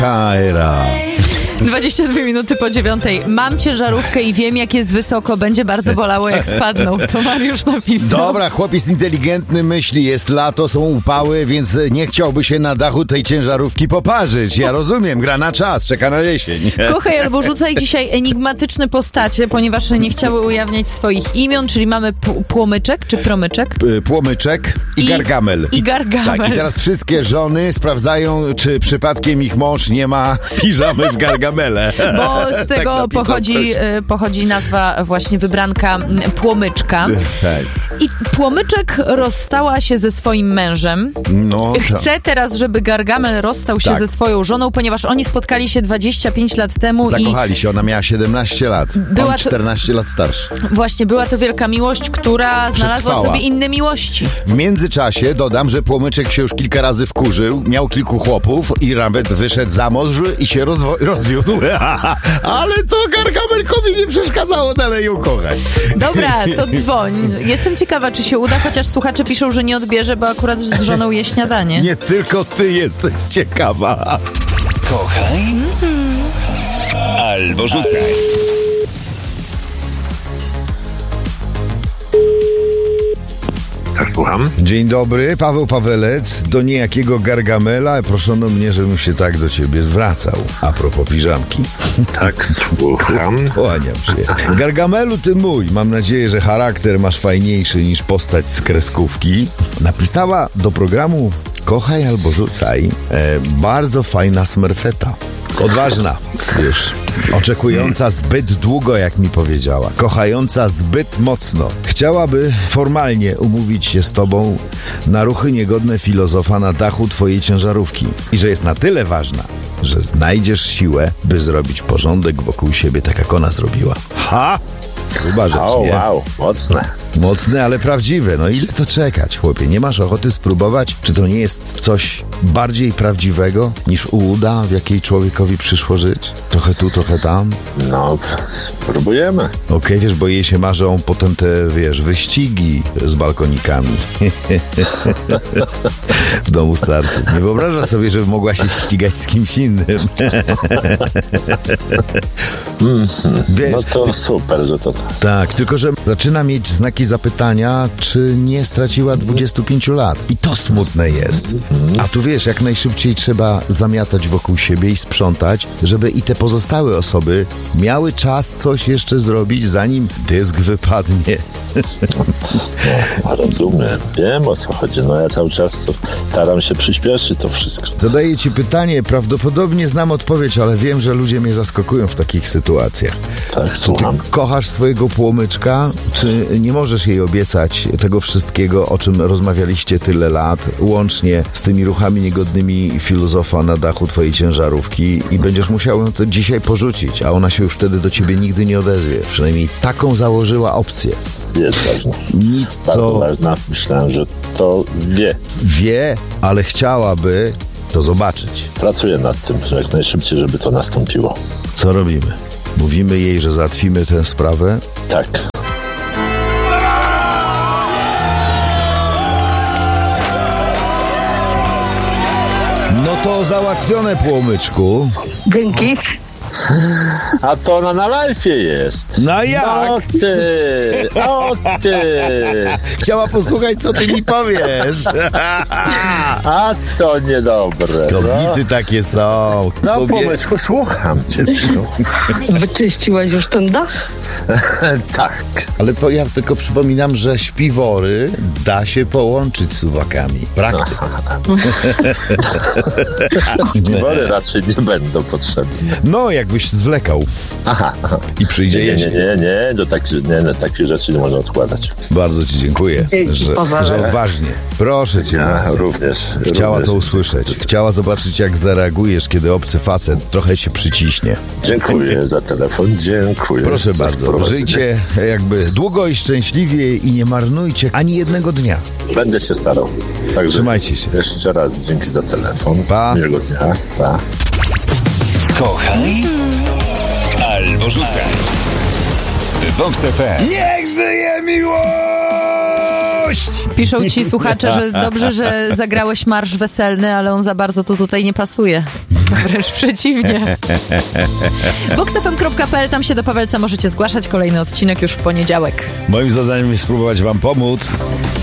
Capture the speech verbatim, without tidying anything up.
Kaira. dwadzieścia dwie minuty po dziewiątej. Mam ciężarówkę i wiem, jak jest wysoko. Będzie bardzo bolało, jak spadną. To Mariusz napisał. Dobra, chłopiec inteligentny myśli, jest lato, są upały, więc nie chciałby się na dachu tej ciężarówki poparzyć. Ja rozumiem, gra na czas, czeka na jesień. Kochaj albo rzucaj dzisiaj enigmatyczne postacie, ponieważ nie chciały ujawniać swoich imion, czyli mamy p- płomyczek czy promyczek? P- Płomyczek i, I Gargamel. I Gargamel. Tak, i teraz wszystkie żony sprawdzają, czy przypadkiem ich mąż nie ma piżamy w Gargamele. Bo z tego tak pochodzi, y, pochodzi nazwa właśnie wybranka m, Płomyczka. Tak. I Płomyczek rozstała się ze swoim mężem. No, to. Chce teraz, żeby Gargamel rozstał się Tak. ze swoją żoną, ponieważ oni spotkali się dwadzieścia pięć lat temu. Zakochali się, ona miała siedemnaście lat, Była on to- czternaście lat starszy. I właśnie była to wielka miłość, która znalazła Przetrwała. sobie inne miłości. W międzyczasie dodam, że Płomyczek się już kilka razy wkurzył, miał kilku chłopów i nawet wyszedł za mąż i się rozwo- rozwiódł. Ale to Gargamelkowi nie przeszkadzało dalej ją kochać. Dobra, to dzwoń. Jestem ciekawa, czy się uda, chociaż słuchacze piszą, że nie odbierze, bo akurat z żoną je śniadanie. Nie tylko ty jesteś ciekawa. Kochaj albo rzucaj. Tak, słucham. Dzień dobry, Paweł Pawelec. Do niejakiego Gargamela proszono mnie, żebym się tak do ciebie zwracał. A propos piżamki. Tak, słucham. Kłaniam się. Gargamelu, ty mój. Mam nadzieję, że charakter masz fajniejszy niż postać z kreskówki. Napisała do programu Kochaj albo rzucaj e, bardzo fajna smerfeta. Odważna, już. Oczekująca zbyt długo, jak mi powiedziała. Kochająca zbyt mocno. Chciałaby formalnie umówić się z tobą na ruchy niegodne filozofa na dachu twojej ciężarówki. I że jest na tyle ważna, że znajdziesz siłę, by zrobić porządek wokół siebie, tak jak ona zrobiła. Ha! Chyba rzecz, O, nie? wow, mocne. Mocne, ale prawdziwe. No ile to czekać, chłopie? Nie masz ochoty spróbować? Czy to nie jest coś bardziej prawdziwego niż ułuda, w jakiej człowiekowi przyszło żyć? Trochę tu, trochę tam? No, spróbujemy. Okej, wiesz, bo jej się marzą potem te, wiesz, wyścigi z balkonikami. W domu starców. Nie wyobrażasz sobie, żeby mogła się ścigać z kimś innym. Wiesz, No to super, że to... tak, tylko że zaczyna mieć znaki zapytania, czy nie straciła dwudziestu pięciu lat. I to smutne jest. A tu wiesz, jak najszybciej trzeba zamiatać wokół siebie i sprzątać, żeby i te pozostałe osoby miały czas coś jeszcze zrobić, zanim dysk wypadnie. No, rozumiem. Wiem, o co chodzi. No ja cały czas to staram się przyspieszyć to wszystko. Zadaję ci pytanie, prawdopodobnie znam odpowiedź, ale wiem, że ludzie mnie zaskakują w takich sytuacjach. Tak, Czy ty słucham. kochasz swojego Płomyczka, czy nie możesz jej obiecać tego wszystkiego, o czym rozmawialiście tyle lat, łącznie z tymi ruchami niegodnymi filozofa na dachu twojej ciężarówki i będziesz musiał ją to dzisiaj porzucić, a ona się już wtedy do ciebie nigdy nie odezwie. Przynajmniej taką założyła opcję. Jest ważne. Nic, Bardzo co ważna. Myślałem, że to wie. wie, ale chciałaby to zobaczyć. Pracuję nad tym, że jak najszybciej, żeby to nastąpiło. Co robimy? Mówimy jej, że załatwimy tę sprawę? Tak. No to załatwione, Płomyczku. Dzięki. A to ona na live'ie jest. No jak? O ty, o ty. Chciała posłuchać, co ty mi powiesz. A to niedobre. Kobiety takie są. No, no Sobie... Płomyczku, słucham cię. Wyczyściłaś już ten dach? Tak. Ale po, ja tylko przypominam, że śpiwory da się połączyć z suwakami. Praktyka. Wybory raczej nie będą potrzebne. No, jakbyś zwlekał. Aha, aha. I przyjdzie Nie, nie, jesień. nie, nie, do tak, nie, no, takich rzeczy nie można odkładać. Bardzo ci dziękuję, Dzięki, że, Paweł. że odważnie. Proszę cię Ja bardzo. również. Chciała również. to usłyszeć. Chciała zobaczyć, jak zareagujesz, kiedy obcy facet trochę się przyciśnie. Dziękuję za telefon, dziękuję. Proszę za bardzo, wprowadzenie. żyjcie jakby długo i szczęśliwie i nie marnujcie ani jednego dnia. Będę się starał. Także Trzymajcie się. jeszcze raz dzięki za telefon. Pa. Miłego dnia. Pa. Kochaj albo rzucaj. W Vox F M. Niech żyje miłość! dość! Piszą ci słuchacze, że dobrze, że zagrałeś marsz weselny, ale on za bardzo tu tutaj nie pasuje. Wręcz przeciwnie. vox f m kropka p l, tam się do Pawelca możecie zgłaszać. Kolejny odcinek już w poniedziałek. Moim zadaniem jest spróbować wam pomóc.